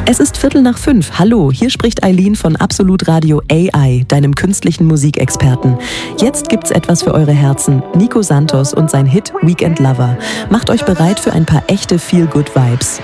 Es ist 4:45. Hallo, hier spricht Eileen von Absolut Radio AI, deinem künstlichen Musikexperten. Jetzt gibt's etwas für eure Herzen. Nico Santos und sein Hit Weekend Lover. Macht euch bereit für ein paar echte Feel-Good-Vibes.